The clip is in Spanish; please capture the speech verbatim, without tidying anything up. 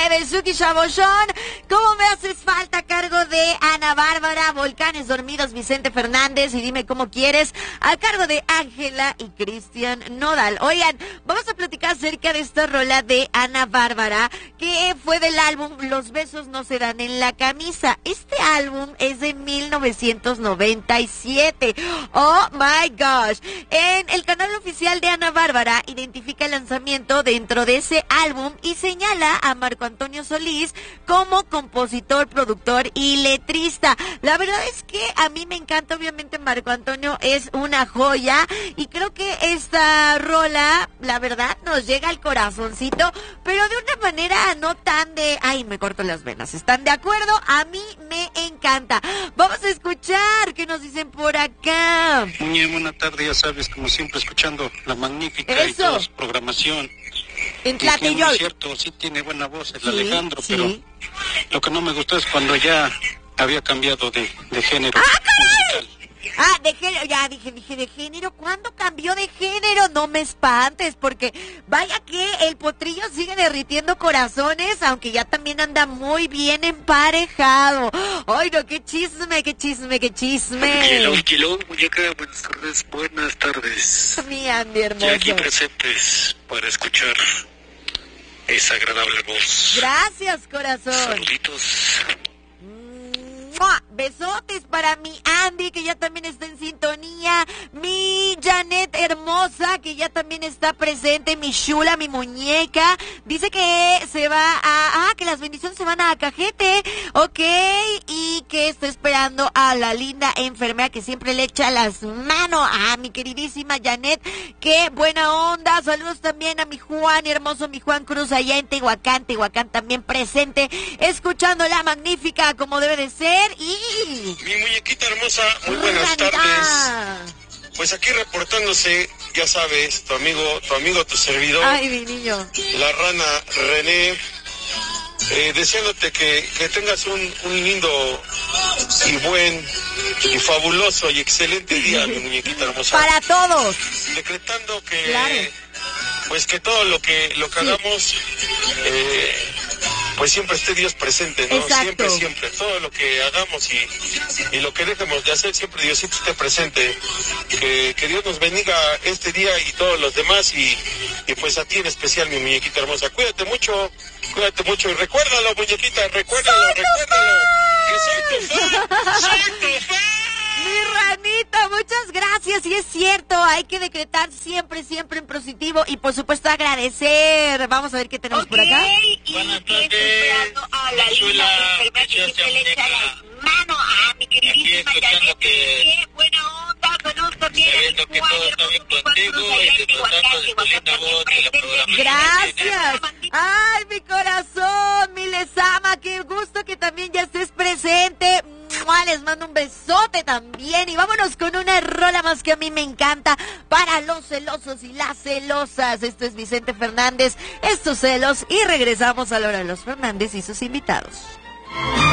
Besuki Chabollón. ¿Cómo me haces falta? A cargo de Ana Bárbara, Volcanes Dormidos, Vicente Fernández y Dime Cómo Quieres, a cargo de Ángela y Cristian Nodal. Oigan, vamos a platicar acerca de esta rola de Ana Bárbara, que fue del álbum Los besos no se dan en la camisa. Este álbum es de mil novecientos noventa y siete. Oh my gosh. En el canal oficial de Ana Bárbara identifica el lanzamiento dentro de ese álbum y señala a Marco Antonio Solís como compositor, productor y letrista. La verdad es que a mí me encanta, obviamente Marco Antonio es una joya y creo que esta rola, la verdad, nos llega al corazoncito, pero de una manera no tan de, ay, me corto las venas. ¿Están de acuerdo? A mí me encanta. Vamos a escuchar qué nos dicen por acá. Muy buena tarde, ya sabes, como siempre escuchando La Magnífica. Eso. Y toda su programación. En que, que Tlatillol. es cierto, sí tiene buena voz el Sí, Alejandro, sí. pero lo que no me gustó es cuando ya había cambiado de, de género ¡Ah, caray! musical. Ah, de género, ya dije, dije de género. ¿Cuándo cambió de género? No me espantes, porque vaya que el potrillo sigue derritiendo corazones, aunque ya también anda muy bien emparejado. Ay, no, qué chisme, qué chisme, qué chisme. Quilón, quilón, muñeca, buenas tardes, buenas tardes. Mi Andy hermoso. Ya aquí presentes para escuchar esa agradable voz. Gracias, corazón. Saluditos. ¡Mua! Besotes para mi Andy, que ya también está en sintonía. Mi Janet hermosa, que ya también está presente. Mi Shula, mi muñeca. Dice que se va a... Ah, que las bendiciones se van a Cajete. Ok. Y que está esperando a la linda enfermera que siempre le echa las manos. A mi queridísima Janet. Qué buena onda. Saludos también a mi Juan hermoso, mi Juan Cruz, allá en Tehuacán. Tehuacán también presente. Escuchando La Magnífica como debe de ser. Y... Mi muñequita hermosa, muy buenas Ranita. tardes. Pues aquí reportándose, ya sabes, tu amigo, tu amigo, tu servidor, Ay, mi niño. la rana René, eh, deseándote que, que tengas un, un lindo y buen y fabuloso y excelente día, mi muñequita hermosa. Para todos. Decretando que, Claro. pues que todo lo que lo que Sí. hagamos, eh, pues siempre esté Dios presente, ¿no? Exacto. Siempre, siempre. Todo lo que hagamos y, y lo que dejemos de hacer, siempre Diosito esté presente. Que, que Dios nos bendiga este día y todos los demás y, y pues a ti en especial, mi muñequita hermosa. Cuídate mucho, cuídate mucho y recuérdalo, muñequita, recuérdalo, recuérdalo. Que soy tu fan, soy tu fan. Mi ranita, muchas gracias. Y es cierto, hay que decretar siempre, siempre en positivo y por supuesto agradecer. Vamos a ver qué tenemos por acá. Buenas tardes, a la linda enfermera que siempre le echa la mano a mi queridísima Janet. Qué buena onda, saludos también a sabiendo mi que Juan, todo está bien hermoso contigo Juan Cruz, allá y en disfrutando de tu Tehuacán, linda voz y la presente. programación. Gracias. Ay, mi corazón, mi Lesama, qué gusto que también ya estés presente. ¡Mua! Les mando un besote también y vámonos con una rola más que a mí me encanta para los celosos y las celosas. Esto es Vicente Fernández, estos celos y regresamos a la hora de los Fernández y sus invitados.